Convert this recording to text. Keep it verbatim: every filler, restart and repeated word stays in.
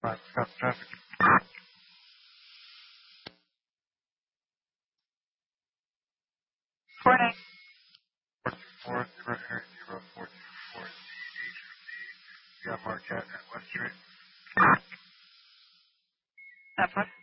Stop traffic. Morning. four zero zero zero four two four C H C. Yeah, Marquette and West Street. That's what?